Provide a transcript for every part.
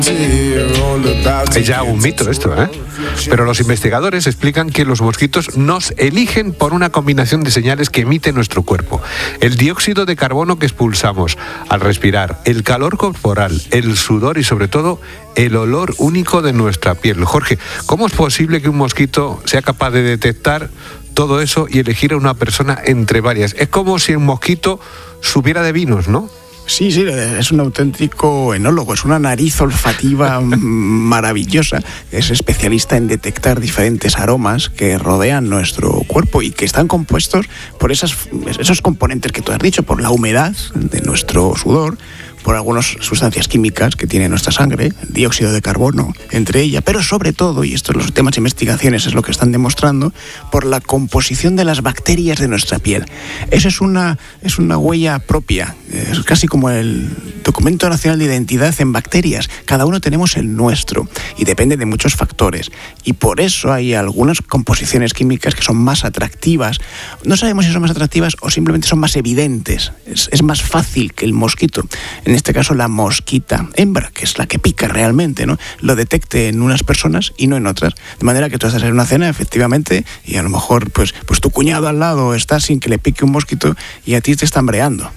Es ya un mito esto, ¿eh? Pero los investigadores explican que los mosquitos nos eligen por una combinación de señales que emite nuestro cuerpo. El dióxido de carbono que expulsamos al respirar, el calor corporal, el sudor y sobre todo el olor único de nuestra piel. Jorge, ¿cómo es posible que un mosquito sea capaz de detectar todo eso y elegir a una persona entre varias? Es como si un mosquito supiera de vinos, ¿no? Sí, es un auténtico enólogo, es una nariz olfativa maravillosa. Es especialista en detectar diferentes aromas que rodean nuestro cuerpo y que están compuestos por esos componentes que tú has dicho, por la humedad de nuestro sudor, por algunas sustancias químicas que tiene nuestra sangre, el dióxido de carbono entre ellas, pero sobre todo, y esto los temas de investigaciones es lo que están demostrando, por la composición de las bacterias de nuestra piel. Eso es una huella propia, es casi como el documento nacional de identidad en bacterias. Cada uno tenemos el nuestro y depende de muchos factores. Y por eso hay algunas composiciones químicas que son más atractivas. No sabemos si son más atractivas o simplemente son más evidentes. Es más fácil que el mosquito, en este caso la mosquita hembra, que es la que pica realmente, ¿no?, lo detecte en unas personas y no en otras. De manera que tú estás en una cena, efectivamente, y a lo mejor pues tu cuñado al lado está sin que le pique un mosquito y a ti te está hambreando.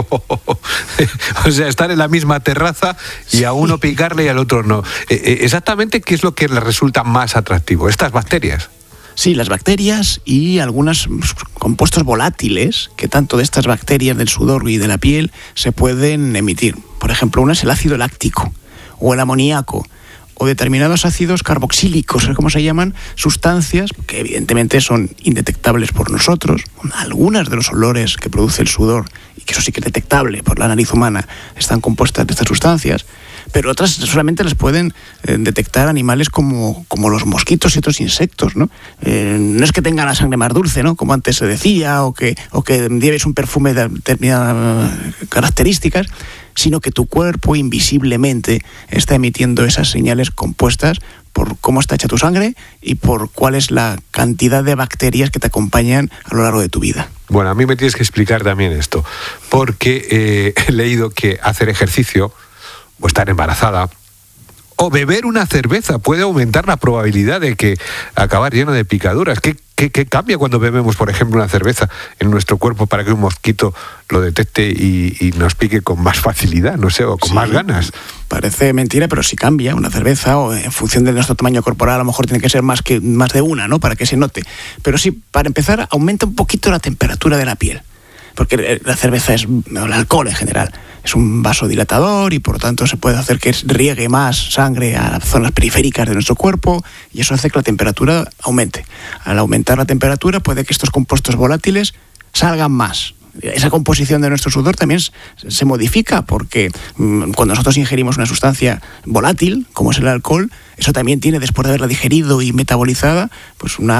O sea, estar en la misma terraza y a uno picarle y al otro no. Exactamente, ¿qué es lo que le resulta más atractivo? ¿Estas bacterias? Sí, las bacterias y algunos compuestos volátiles que tanto de estas bacterias del sudor y de la piel se pueden emitir. Por ejemplo, una es el ácido láctico o el amoníaco o determinados ácidos carboxílicos, ¿sabes cómo se llaman? Sustancias que evidentemente son indetectables por nosotros. Algunas de los olores que produce el sudor, y que eso sí que es detectable por la nariz humana, están compuestas de estas sustancias, pero otras solamente las pueden detectar animales como los mosquitos y otros insectos, ¿no? No es que tengan la sangre más dulce, ¿no?, como antes se decía, o que lleves un perfume de determinadas características, sino que tu cuerpo invisiblemente está emitiendo esas señales compuestas por cómo está hecha tu sangre y por cuál es la cantidad de bacterias que te acompañan a lo largo de tu vida. Bueno, a mí me tienes que explicar también esto, porque he leído que hacer ejercicio o estar embarazada o beber una cerveza puede aumentar la probabilidad de que acabar lleno de picaduras. ¿Qué cambia cuando bebemos, por ejemplo, una cerveza en nuestro cuerpo para que un mosquito lo detecte y nos pique con más facilidad, no sé, o con más ganas? Parece mentira, pero sí cambia. Una cerveza, o en función de nuestro tamaño corporal, a lo mejor tiene que ser más de una, ¿no?, para que se note. Pero sí, para empezar, aumenta un poquito la temperatura de la piel. Porque la cerveza el alcohol en general, es un vasodilatador y por lo tanto se puede hacer que riegue más sangre a las zonas periféricas de nuestro cuerpo y eso hace que la temperatura aumente. Al aumentar la temperatura puede que estos compuestos volátiles salgan más. Esa composición de nuestro sudor también se modifica porque cuando nosotros ingerimos una sustancia volátil, como es el alcohol, eso también tiene, después de haberla digerido y metabolizada, pues un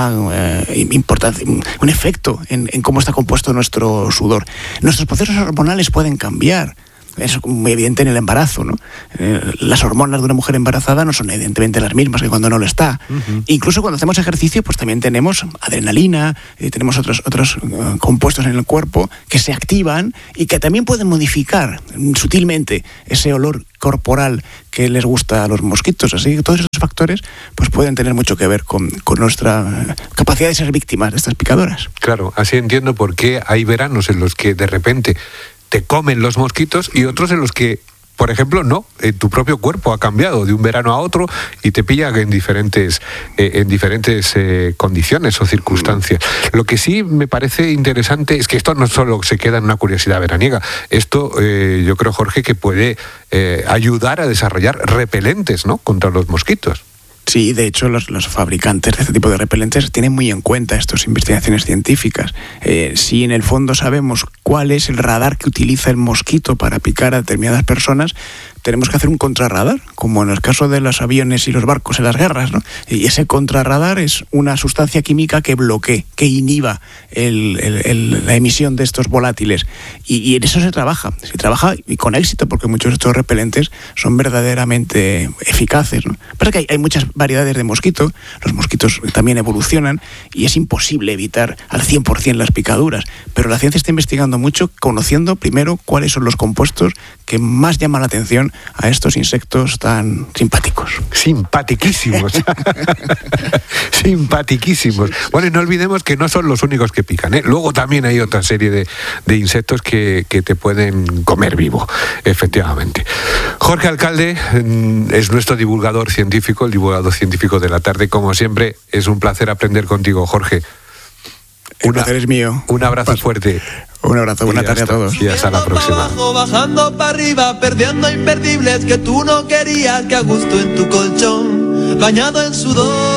efecto en cómo está compuesto nuestro sudor. Nuestros procesos hormonales pueden cambiar. Es muy evidente en el embarazo, ¿no? Las hormonas de una mujer embarazada no son evidentemente las mismas que cuando no lo está. Uh-huh. Incluso cuando hacemos ejercicio, pues también tenemos adrenalina, tenemos otros compuestos en el cuerpo que se activan y que también pueden modificar sutilmente ese olor corporal que les gusta a los mosquitos. Así que todos esos factores pues pueden tener mucho que ver con nuestra capacidad de ser víctimas de estas picadoras. Claro, así entiendo por qué hay veranos en los que de repente te comen los mosquitos y otros en los que, por ejemplo, no, tu propio cuerpo ha cambiado de un verano a otro y te pilla en diferentes condiciones o circunstancias. Lo que sí me parece interesante es que esto no solo se queda en una curiosidad veraniega. Esto, yo creo, Jorge, que puede ayudar a desarrollar repelentes, ¿no?, contra los mosquitos. Sí, de hecho los fabricantes de este tipo de repelentes tienen muy en cuenta estas investigaciones científicas. Si en el fondo sabemos cuál es el radar que utiliza el mosquito para picar a determinadas personas, tenemos que hacer un contrarradar, como en el caso de los aviones y los barcos en las guerras, ¿no? Y ese contrarradar es una sustancia química que bloquee, que inhiba la emisión de estos volátiles. Y en eso se trabaja y con éxito, porque muchos de estos repelentes son verdaderamente eficaces, ¿no? Pero es que hay muchas variedades de mosquito, los mosquitos también evolucionan y es imposible evitar al 100% las picaduras. Pero la ciencia está investigando mucho, conociendo primero cuáles son los compuestos que más llaman la atención a estos insectos tan simpáticos. Simpatiquísimos. Simpatiquísimos. Bueno, y no olvidemos que no son los únicos que pican, ¿eh? Luego también hay otra serie de insectos que te pueden comer vivo, efectivamente. Jorge Alcalde es nuestro divulgador científico, el divulgador científico de la tarde. Como siempre, es un placer aprender contigo, Jorge. El placer es mío. Un abrazo fuerte. Un abrazo, buena tarde a todos. Y hasta la próxima. Bajando para arriba, perdiendo imperdibles que tú no querías, que a gusto en tu colchón, bañado en sudor.